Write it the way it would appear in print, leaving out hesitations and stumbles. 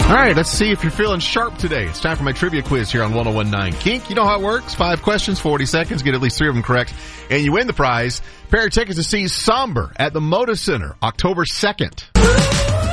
All right, let's see if you're feeling sharp today. It's time for my trivia quiz here on 101.9 Kink. You know how it works. 5 questions, 40 seconds. Get at least 3 of them correct, and you win the prize. Pair of tickets to see Somber at the Moda Center, October 2nd.